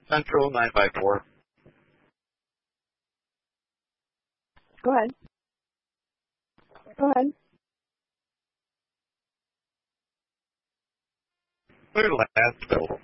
Central 954. Go ahead. Go ahead. Clear the last bill.